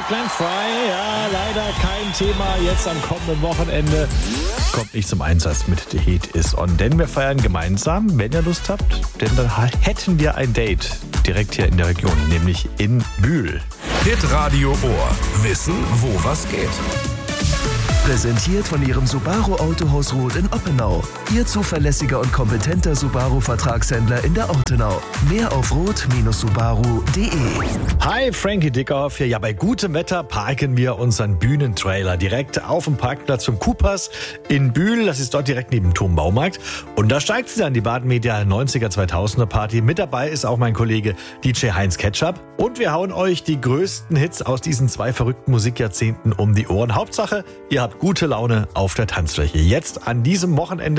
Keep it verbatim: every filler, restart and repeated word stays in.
Glenn Frey, ja, leider kein Thema jetzt am kommenden Wochenende. Kommt nicht zum Einsatz mit The Heat Is On, denn wir feiern gemeinsam, wenn ihr Lust habt, denn dann hätten wir ein Date direkt hier in der Region, nämlich in Bühl. Hitradio Ohr. Wissen, wo was geht. Präsentiert von Ihrem Subaru Autohaus Roth in Oppenau. Ihr zuverlässiger und kompetenter Subaru-Vertragshändler in der Ortenau. Mehr auf roth Subaru punkt de. Hi, Frankie Dickhoff hier. Ja, bei gutem Wetter parken wir unseren Bühnentrailer direkt auf dem Parkplatz zum Coopers in Bühl. Das ist dort direkt neben dem Turmbaumarkt. Und da steigt sie dann, die Baden-Media neunziger zweitausender Party. Mit dabei ist auch mein Kollege D J Heinz Ketchup. Und wir hauen euch die größten Hits aus diesen zwei verrückten Musikjahrzehnten um die Ohren. Hauptsache, ihr habt gute Laune auf der Tanzfläche. Jetzt an diesem Wochenende